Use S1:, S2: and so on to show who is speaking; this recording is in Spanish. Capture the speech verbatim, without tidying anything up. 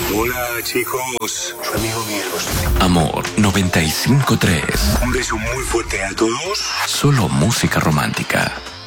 S1: Hola, chicos. Soy amigo Mielos.
S2: Amor noventa y cinco tres.
S1: Un beso muy fuerte a todos.
S2: Solo música romántica.